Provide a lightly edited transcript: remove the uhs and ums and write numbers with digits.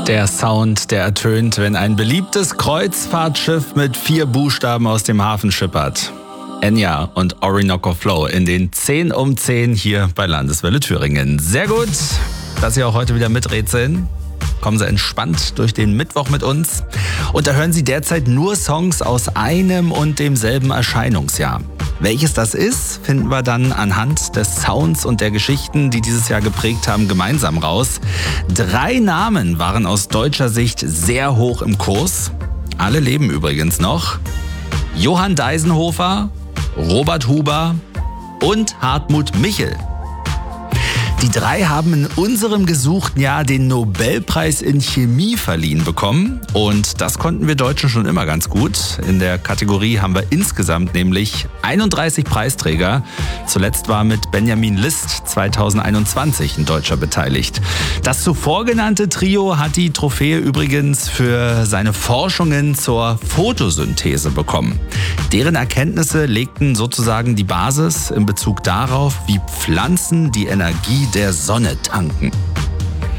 Der Sound, der ertönt, wenn ein beliebtes Kreuzfahrtschiff mit 4 Buchstaben aus dem Hafen schippert. Enya und Orinoco Flow in den 10 um 10 hier bei Landeswelle Thüringen. Sehr gut, dass Sie auch heute wieder miträtseln. Kommen Sie entspannt durch den Mittwoch mit uns. Und da hören Sie derzeit nur Songs aus einem und demselben Erscheinungsjahr. Welches das ist, finden wir dann anhand des Sounds und der Geschichten, die dieses Jahr geprägt haben, gemeinsam raus. 3 Namen waren aus deutscher Sicht sehr hoch im Kurs. Alle leben übrigens noch. Johann Deisenhofer, Robert Huber und Hartmut Michel. Die 3 haben in unserem gesuchten Jahr den Nobelpreis in Chemie verliehen bekommen. Und das konnten wir Deutschen schon immer ganz gut. In der Kategorie haben wir insgesamt nämlich 31 Preisträger. Zuletzt war mit Benjamin List 2021 ein Deutscher beteiligt. Das zuvor genannte Trio hat die Trophäe übrigens für seine Forschungen zur Photosynthese bekommen. Deren Erkenntnisse legten sozusagen die Basis in Bezug darauf, wie Pflanzen die Energie der Sonne tanken.